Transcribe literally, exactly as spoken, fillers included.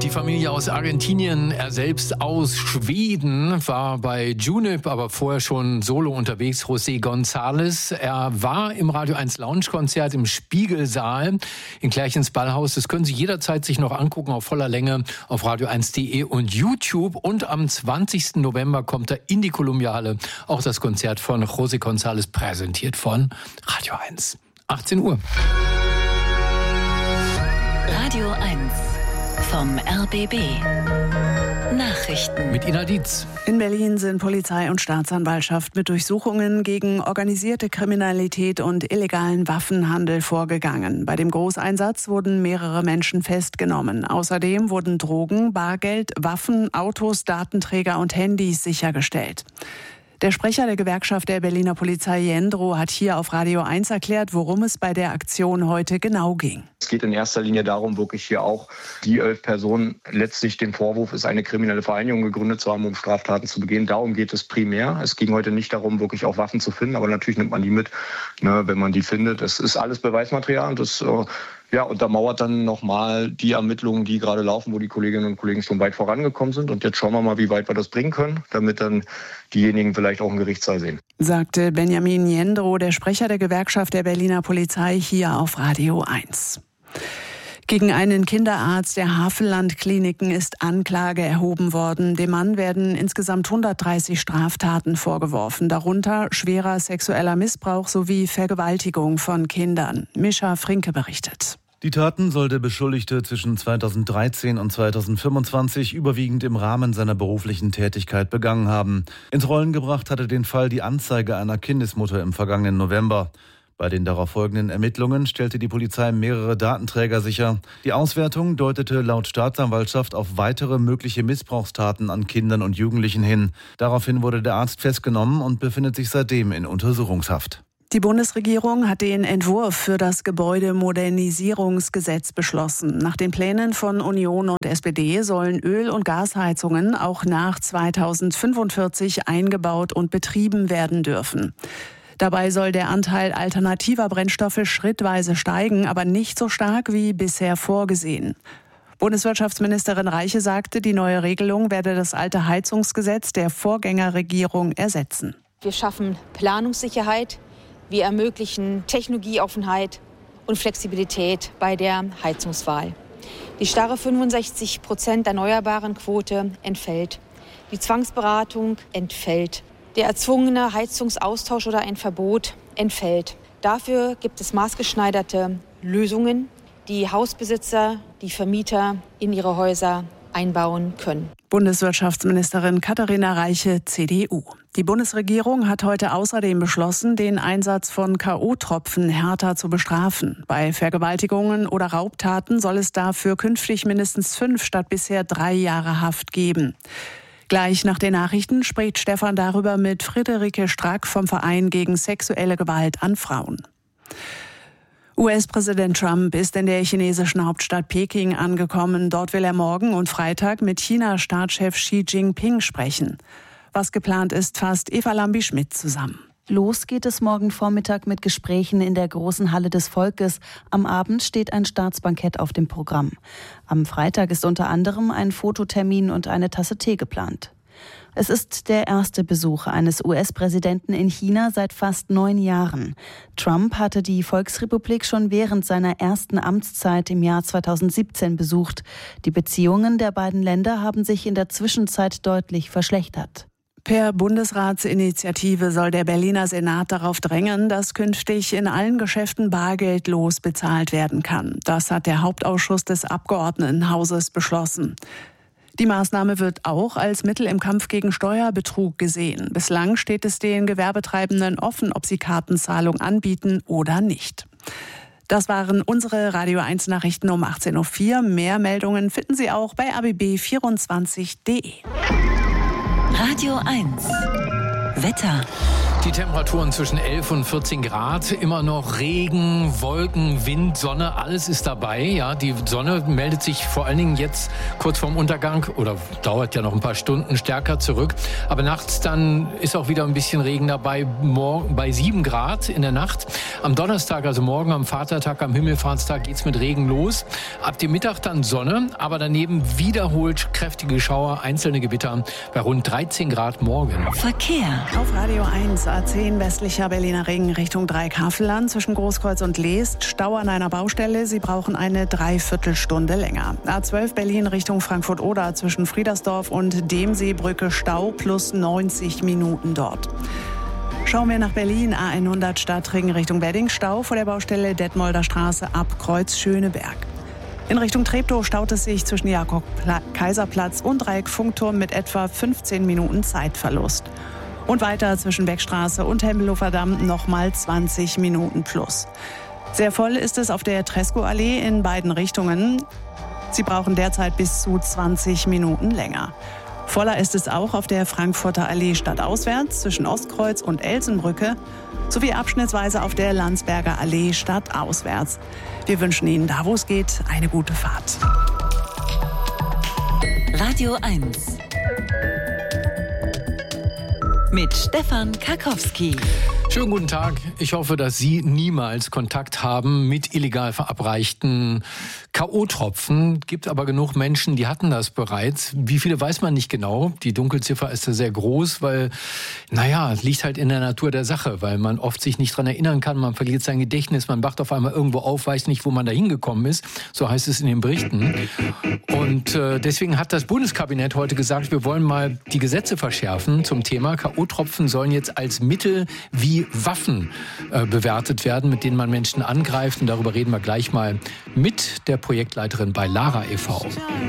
die Familie aus Argentinien, er selbst aus Schweden, war bei Junip, aber vorher schon solo unterwegs, José González. Er war im Radio eins Lounge-Konzert im Spiegelsaal in Klärchens Ballhaus. Das können Sie jederzeit sich noch angucken auf voller Länge auf radio eins punkt de und YouTube. Und am zwanzigsten November kommt er in die Columbia-Halle. Auch das Konzert von José González, präsentiert von Radio eins. achtzehn Uhr. Radio eins vom R B B. Nachrichten. Mit Ina Dietz. In Berlin sind Polizei und Staatsanwaltschaft mit Durchsuchungen gegen organisierte Kriminalität und illegalen Waffenhandel vorgegangen. Bei dem Großeinsatz wurden mehrere Menschen festgenommen. Außerdem wurden Drogen, Bargeld, Waffen, Autos, Datenträger und Handys sichergestellt. Der Sprecher der Gewerkschaft der Berliner Polizei Jendro hat hier auf Radio eins erklärt, worum es bei der Aktion heute genau ging. Es geht in erster Linie darum, wirklich hier auch die elf Personen, letztlich den Vorwurf ist, eine kriminelle Vereinigung gegründet zu haben, um Straftaten zu begehen. Darum geht es primär. Es ging heute nicht darum, wirklich auch Waffen zu finden, aber natürlich nimmt man die mit, ne, wenn man die findet. Es ist alles Beweismaterial und das äh, ja, untermauert dann nochmal die Ermittlungen, die gerade laufen, wo die Kolleginnen und Kollegen schon weit vorangekommen sind. Und jetzt schauen wir mal, wie weit wir das bringen können, damit dann diejenigen vielleicht auch im Gerichtssaal sehen. Sagte Benjamin Jendro, der Sprecher der Gewerkschaft der Berliner Polizei, hier auf Radio eins. Gegen einen Kinderarzt der Havelland-Kliniken ist Anklage erhoben worden. Dem Mann werden insgesamt hundertdreißig Straftaten vorgeworfen, darunter schwerer sexueller Missbrauch sowie Vergewaltigung von Kindern. Mischa Frinke berichtet. Die Taten soll der Beschuldigte zwischen zweitausenddreizehn und zweitausendfünfundzwanzig überwiegend im Rahmen seiner beruflichen Tätigkeit begangen haben. Ins Rollen gebracht hatte den Fall die Anzeige einer Kindesmutter im vergangenen November. Bei den darauf folgenden Ermittlungen stellte die Polizei mehrere Datenträger sicher. Die Auswertung deutete laut Staatsanwaltschaft auf weitere mögliche Missbrauchstaten an Kindern und Jugendlichen hin. Daraufhin wurde der Arzt festgenommen und befindet sich seitdem in Untersuchungshaft. Die Bundesregierung hat den Entwurf für das Gebäudemodernisierungsgesetz beschlossen. Nach den Plänen von Union und S P D sollen Öl- und Gasheizungen auch nach zweitausendfünfundvierzig eingebaut und betrieben werden dürfen. Dabei soll der Anteil alternativer Brennstoffe schrittweise steigen, aber nicht so stark wie bisher vorgesehen. Bundeswirtschaftsministerin Reiche sagte, die neue Regelung werde das alte Heizungsgesetz der Vorgängerregierung ersetzen. Wir schaffen Planungssicherheit, wir ermöglichen Technologieoffenheit und Flexibilität bei der Heizungswahl. Die starre fünfundsechzig Prozent erneuerbaren Quote entfällt. Die Zwangsberatung entfällt. Der erzwungene Heizungsaustausch oder ein Verbot entfällt. Dafür gibt es maßgeschneiderte Lösungen, die Hausbesitzer, die Vermieter in ihre Häuser einbauen können. Bundeswirtschaftsministerin Katharina Reiche, C D U. Die Bundesregierung hat heute außerdem beschlossen, den Einsatz von K O-Tropfen härter zu bestrafen. Bei Vergewaltigungen oder Raubtaten soll es dafür künftig mindestens fünf statt bisher drei Jahre Haft geben. Gleich nach den Nachrichten spricht Stefan darüber mit Friederike Strack vom Verein gegen sexuelle Gewalt an Frauen. U S-Präsident Trump ist in der chinesischen Hauptstadt Peking angekommen. Dort will er morgen und Freitag mit China-Staatschef Xi Jinping sprechen. Was geplant ist, fasst Eva Lambi-Schmidt zusammen. Los geht es morgen Vormittag mit Gesprächen in der großen Halle des Volkes. Am Abend steht ein Staatsbankett auf dem Programm. Am Freitag ist unter anderem ein Fototermin und eine Tasse Tee geplant. Es ist der erste Besuch eines U S-Präsidenten in China seit fast neun Jahren. Trump hatte die Volksrepublik schon während seiner ersten Amtszeit im Jahr zweitausendsiebzehn besucht. Die Beziehungen der beiden Länder haben sich in der Zwischenzeit deutlich verschlechtert. Per Bundesratsinitiative soll der Berliner Senat darauf drängen, dass künftig in allen Geschäften bargeldlos bezahlt werden kann. Das hat der Hauptausschuss des Abgeordnetenhauses beschlossen. Die Maßnahme wird auch als Mittel im Kampf gegen Steuerbetrug gesehen. Bislang steht es den Gewerbetreibenden offen, ob sie Kartenzahlung anbieten oder nicht. Das waren unsere Radio eins Nachrichten um achtzehn Uhr vier. Mehr Meldungen finden Sie auch bei a b b vierundzwanzig punkt de. Radio eins. Wetter. Die Temperaturen zwischen elf und vierzehn Grad, immer noch Regen, Wolken, Wind, Sonne, alles ist dabei. Ja, die Sonne meldet sich vor allen Dingen jetzt kurz vorm Untergang oder dauert ja noch ein paar Stunden stärker zurück. Aber nachts dann ist auch wieder ein bisschen Regen dabei, morgen bei sieben Grad in der Nacht. Am Donnerstag, also morgen am Vatertag, am Himmelfahrtstag geht's mit Regen los. Ab dem Mittag dann Sonne, aber daneben wiederholt kräftige Schauer, einzelne Gewitter bei rund dreizehn Grad morgen. Verkehr. Auf Radio eins, A zehn westlicher Berliner Ring Richtung Dreieckhavelland zwischen Großkreuz und Leest. Stau an einer Baustelle, Sie brauchen eine Dreiviertelstunde länger. A zwölf Berlin Richtung Frankfurt-Oder zwischen Friedersdorf und Demseebrücke Stau plus neunzig Minuten dort. Schauen wir nach Berlin, A hundert Stadtring Richtung Wedding, Stau vor der Baustelle Detmolder Straße ab Kreuz Schöneberg. In Richtung Treptow staut es sich zwischen Jakob-Kaiser-Platz und Dreieck-Funkturm mit etwa fünfzehn Minuten Zeitverlust. Und weiter zwischen Beckstraße und Tempelhofer Damm nochmal zwanzig Minuten plus. Sehr voll ist es auf der Tresco-Allee in beiden Richtungen. Sie brauchen derzeit bis zu zwanzig Minuten länger. Voller ist es auch auf der Frankfurter Allee stadtauswärts zwischen Ostkreuz und Elsenbrücke sowie abschnittsweise auf der Landsberger Allee stadtauswärts. Wir wünschen Ihnen, da wo es geht, eine gute Fahrt. Radio eins. Mit Stefan Karkowski. Schönen guten Tag. Ich hoffe, dass Sie niemals Kontakt haben mit illegal verabreichten K O-Tropfen. Gibt aber genug Menschen, die hatten das bereits. Wie viele weiß man nicht genau. Die Dunkelziffer ist da sehr groß, weil, naja, liegt halt in der Natur der Sache, weil man oft sich nicht dran erinnern kann. Man verliert sein Gedächtnis, man wacht auf einmal irgendwo auf, weiß nicht, wo man da hingekommen ist. So heißt es in den Berichten. Und äh, deswegen hat das Bundeskabinett heute gesagt, wir wollen mal die Gesetze verschärfen zum Thema. K O-Tropfen sollen jetzt als Mittel wie Waffen äh, bewertet werden, mit denen man Menschen angreift. Und darüber reden wir gleich mal mit der Projektleiterin bei Lara e V